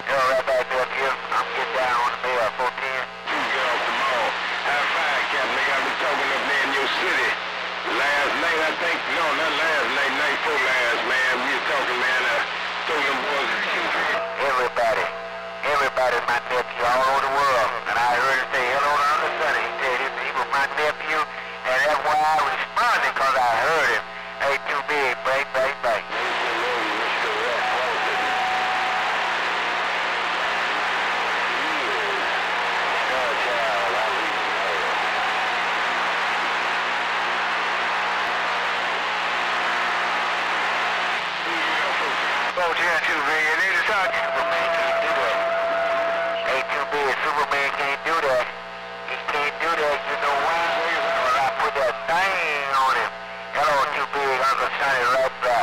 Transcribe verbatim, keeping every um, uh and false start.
Yo, right back there, Jim. I'm getting down on the mail, four ten. You get off the mall. High five, Captain. They got me talking up there in your city. Last night, I think, no, not last night, night before last, man. We was talking, man. I told them boys. Everybody, everybody's my nephew all over the world. And I heard him say hello to Uncle Sonny. He said he, he was my nephew, and that's why I responded, because I heard him. Hey, too big, bang, bang, bang. Oh, yeah, too big. It ain't a shot. Superman can't do that. Ain't too big. Superman can't do that. He can't do that. You know why? Because I put that thing on him. Hello, too big. Uncle Sonny right back.